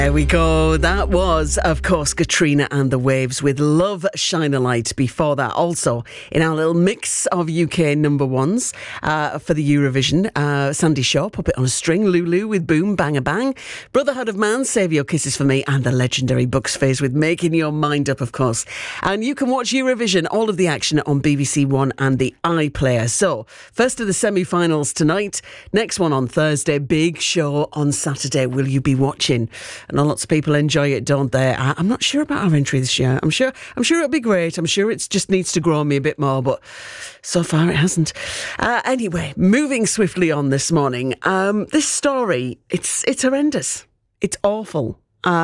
There we go. That was, of course, Katrina and the Waves with Love Shine a Light. Before that, also in our little mix of UK number ones for the Eurovision, Sandy Shaw, Puppet on a String, Lulu with Boom Bang a Bang, Brotherhood of Man, Save Your Kisses for Me, and the legendary Bucks Fizz with Making Your Mind Up, of course. And you can watch Eurovision, all of the action on BBC One and the iPlayer. So, first of the semi-finals tonight, next one on Thursday, big show on Saturday. Will you be watching? And lots of people enjoy it, don't they? I'm not sure about our entry this year. I'm sure it'll be great. I'm sure it just needs to grow on me a bit more, but so far it hasn't. Anyway, moving swiftly on this morning. This story, it's horrendous. It's awful.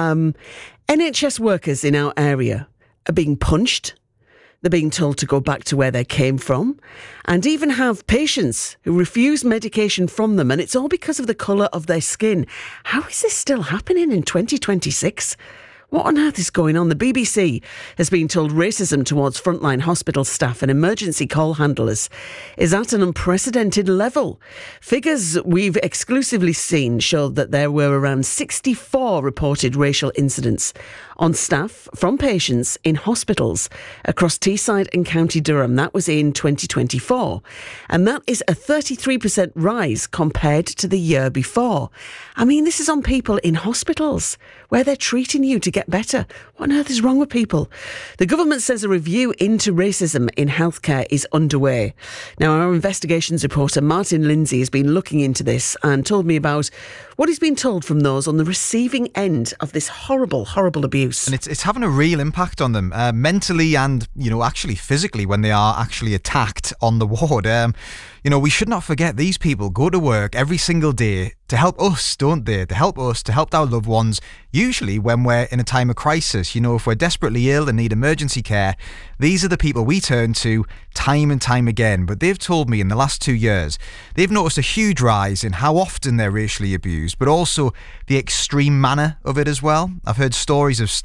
NHS workers in our area are being punched. They're being told to go back to where they came from, and even have patients who refuse medication from them, and it's all because of the colour of their skin. How is this still happening in 2026? What on earth is going on? The BBC has been told racism towards frontline hospital staff and emergency call handlers is at an unprecedented level. Figures we've exclusively seen show that there were around 64 reported racial incidents on staff from patients in hospitals across Teesside and County Durham. That was in 2024. And that is a 33% rise compared to the year before. I mean, this is on people in hospitals where they're treating you to get better. What on earth is wrong with people? The government says a review into racism in healthcare is underway. Now, our investigations reporter Martin Lindsay has been looking into this and told me about what he's been told from those on the receiving end of this horrible, horrible abuse. And it's having a real impact on them, mentally and, actually physically when they are actually attacked on the ward. We should not forget these people go to work every single day to help us, don't they? To help us, to help our loved ones, usually when we're in a time of crisis. If we're desperately ill and need emergency care, these are the people we turn to time and time again. But they've told me in the last 2 years, they've noticed a huge rise in how often they're racially abused, but also the extreme manner of it as well. I've heard stories of